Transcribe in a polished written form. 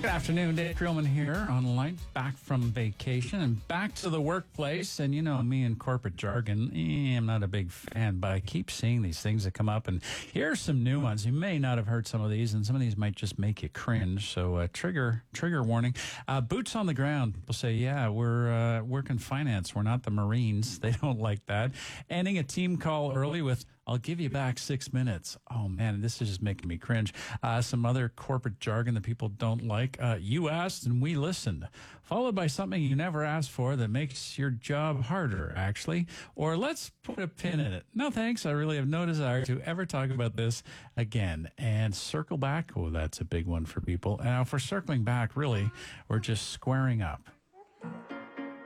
Good afternoon, Dave Creelman here on the line, back from vacation and back to the workplace. And you know me and corporate jargon, I'm not a big fan, but I keep seeing these things that come up. And here are some new ones. You may not have heard some of these, and some of these might just make you cringe. So trigger warning. Boots on the ground. People say, yeah, we're working finance. We're not the Marines. They don't like that. Ending a team call early with, I'll give you back 6 minutes. Oh, man, this is just making me cringe. Some other corporate jargon that people don't like. You asked and we listened. Followed by something you never asked for that makes your job harder, actually. Or let's put a pin in it. No, thanks. I really have no desire to ever talk about this again. And circle back. Oh, that's a big one for people. And if we're circling back, really, we're just squaring up.